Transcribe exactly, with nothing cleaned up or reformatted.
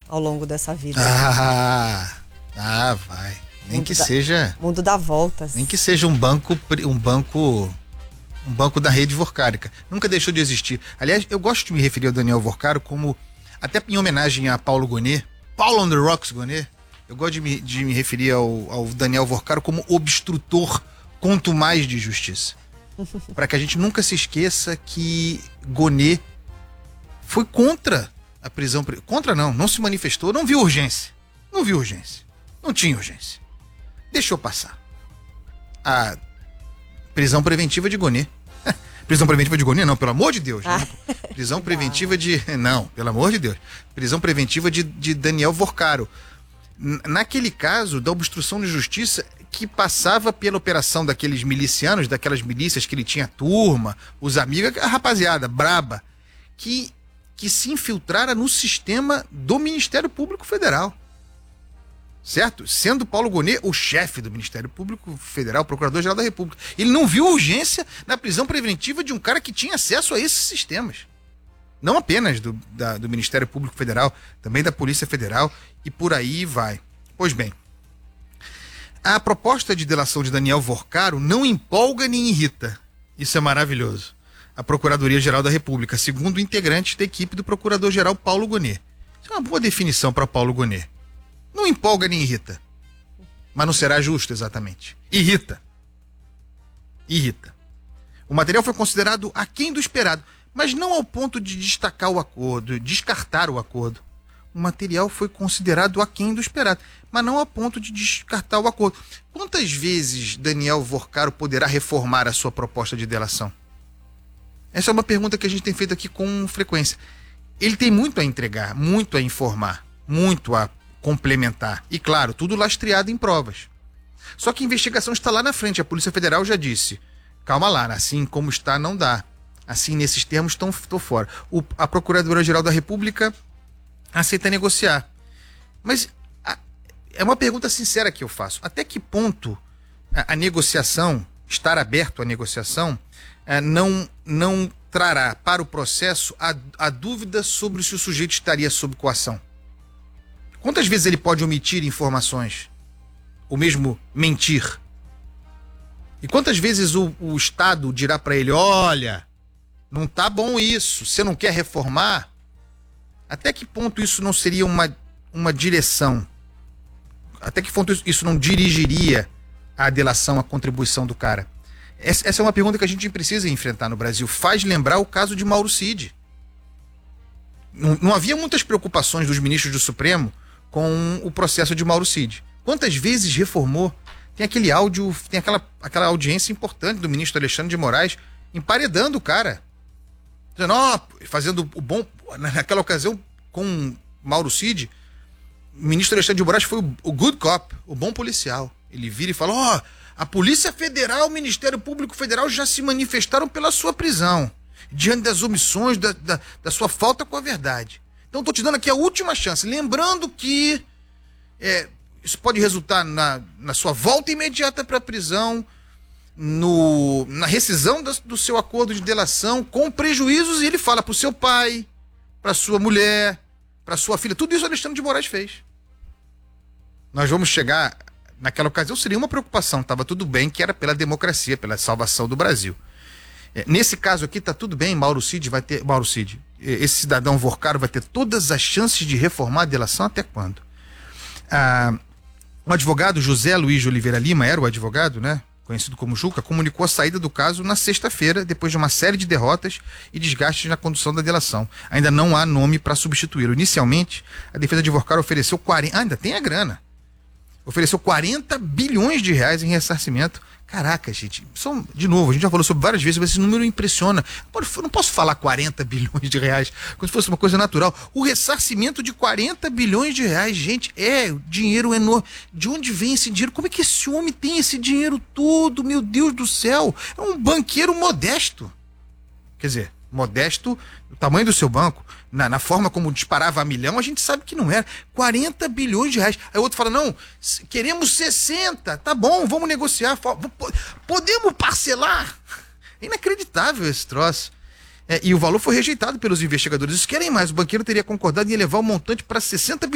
ao longo dessa vida. Ah, ah vai. Nem que da, seja... mundo dá voltas. Nem que seja um banco, um banco, um banco da rede Vorkárica. Nunca deixou de existir. Aliás, eu gosto de me referir ao Daniel Vorcaro como, até em homenagem a Paulo Gonet, Paulo on the Rocks Gonet, eu gosto de me, de me referir ao, ao Daniel Vorcaro como obstrutor quanto mais de justiça. Para que a gente nunca se esqueça que Gonet foi contra a prisão, contra não, não se manifestou, não viu urgência, não viu urgência, não tinha urgência. Deixou passar a prisão preventiva de Gonet. Prisão preventiva de Gonet, não, pelo amor de Deus. Ah, né? Prisão preventiva de... Não, pelo amor de Deus. Prisão preventiva de, de Daniel Vorcaro. Naquele caso da obstrução de justiça que passava pela operação daqueles milicianos, daquelas milícias que ele tinha turma, os amigos, a rapaziada braba, que, que se infiltrara no sistema do Ministério Público Federal. Certo? Sendo Paulo Gonet o chefe do Ministério Público Federal, Procurador-Geral da República. Ele não viu urgência na prisão preventiva de um cara que tinha acesso a esses sistemas. Não apenas do, da, do Ministério Público Federal, também da Polícia Federal e por aí vai. Pois bem, a proposta de delação de Daniel Vorcaro não empolga nem irrita. Isso é maravilhoso. A Procuradoria-Geral da República, segundo integrantes da equipe do Procurador-Geral Paulo Gonet. Isso é uma boa definição para Paulo Gonet. Não empolga nem irrita. Mas não será justo, exatamente. Irrita. Irrita. O material foi considerado aquém do esperado, mas não ao ponto de destacar o acordo, descartar o acordo. O material foi considerado aquém do esperado, mas não ao ponto de descartar o acordo. Quantas vezes Daniel Vorcaro poderá reformar a sua proposta de delação? Essa é uma pergunta que a gente tem feito aqui com frequência. Ele tem muito a entregar, muito a informar, muito a complementar. E claro, tudo lastreado em provas. Só que a investigação está lá na frente. A Polícia Federal já disse, calma lá, assim como está não dá. Assim, nesses termos, estou fora. O, a Procuradoria-Geral da República aceita negociar. Mas a, é uma pergunta sincera que eu faço. Até que ponto a, a negociação, estar aberto à negociação, a, não, não trará para o processo a, a dúvida sobre se o sujeito estaria sob coação? Quantas vezes ele pode omitir informações? Ou mesmo mentir? E quantas vezes o, o Estado dirá para ele, olha, não tá bom isso, você não quer reformar? Até que ponto isso não seria uma, uma direção? Até que ponto isso não dirigiria a delação, a contribuição do cara? Essa, essa é uma pergunta que a gente precisa enfrentar no Brasil. Faz lembrar o caso de Mauro Cid. Não, não havia muitas preocupações dos ministros do Supremo com o processo de Mauro Cid. Quantas vezes reformou? Tem aquele áudio, tem aquela, aquela audiência importante do ministro Alexandre de Moraes emparedando o cara. Dizendo, ó, fazendo o bom... Naquela ocasião, com Mauro Cid, o ministro Alexandre de Moraes foi o, o good cop, o bom policial. Ele vira e fala, ó, a Polícia Federal, o Ministério Público Federal já se manifestaram pela sua prisão, diante das omissões, da, da, da sua falta com a verdade. Então, estou te dando aqui a última chance, lembrando que é, isso pode resultar na, na sua volta imediata para a prisão, no, na rescisão do, do seu acordo de delação, com prejuízos, e ele fala para o seu pai, para sua mulher, para sua filha. Tudo isso o Alexandre de Moraes fez. Nós vamos chegar, naquela ocasião seria uma preocupação, estava tudo bem, que era pela democracia, pela salvação do Brasil. É, nesse caso aqui está tudo bem, Mauro Cid vai ter, Mauro Cid, esse cidadão Vorcaro vai ter todas as chances de reformar a delação até quando? Ah, o advogado José Luiz de Oliveira Lima, era o advogado, né? Conhecido como Juca, comunicou a saída do caso na sexta-feira, depois de uma série de derrotas e desgastes na condução da delação. Ainda não há nome para substituí-lo. Inicialmente, a defesa de Vorcaro ofereceu quarenta... Ah, ainda tem a grana. Ofereceu quarenta bilhões de reais em ressarcimento. Caraca, gente, são, de novo, a gente já falou sobre várias vezes, mas esse número impressiona. Eu não posso falar quarenta bilhões de reais como se fosse uma coisa natural. O ressarcimento de quarenta bilhões de reais, gente, é dinheiro enorme. De onde vem esse dinheiro? Como é que esse homem tem esse dinheiro todo? Meu Deus do céu! É um banqueiro modesto. Quer dizer, modesto do tamanho do seu banco, na, na forma como disparava a milhão, a gente sabe que não era. quarenta bilhões de reais. Aí o outro fala, não, queremos sessenta, tá bom, vamos negociar, podemos parcelar. É inacreditável esse troço. É, e o valor foi rejeitado pelos investigadores. Eles querem mais, o banqueiro teria concordado em elevar o montante para sessenta bilhões.